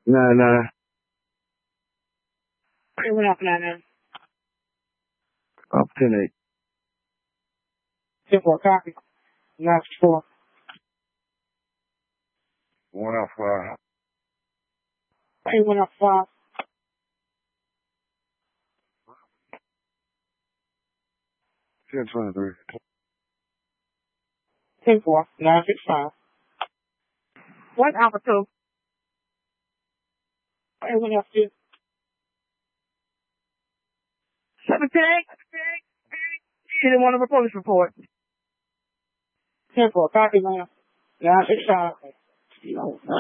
9-9. Hey, what up, 9-9? Up 10-8. 10-4, copy. 9-4. 1 out 5. Hey, 1 up 5. 10-23. 10-4, 9-6-5. 1 Alpha 2. Hey, 1 up 6. 17. Didn't want to report this report. 10-4, copy, man. 9-6-5.